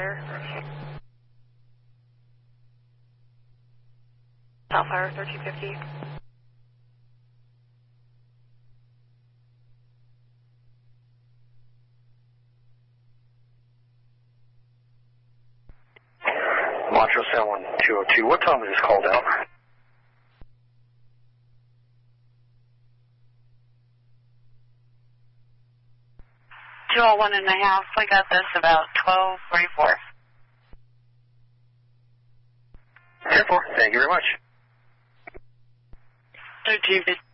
Sapphire. Sapphire 1350. Montreal Sound 1202. What time was this called out? 201.5. We got this about 12:44. 10-4. Thank you very much. 1350.